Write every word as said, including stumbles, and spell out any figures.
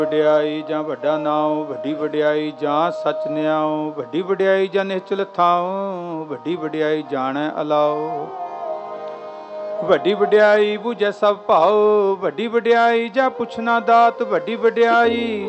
ਵਡਿਆਈ ਜਾਂ ਵੱਡਾ ਨਾਉ, ਵੱਡੀ ਵਡਿਆਈ ਜਾਂ ਸੱਚ ਨਿਆਉ, ਵੱਡੀ ਵਡਿਆਈ ਜਾਂ ਨਿਹਚਲ ਥਾਉ, ਵੱਡੀ ਵਡਿਆਈ ਜਾਣੈ ਅਲਾਉ। ਵੱਡੀ ਵਡਿਆਈ ਬੁਝੈ ਸਭ ਭਾਉ, ਵੱਡੀ ਵਡਿਆਈ ਜਾਂ ਪੁੱਛਣਾ ਦਾਤ, ਵੱਡੀ ਵਡਿਆਈ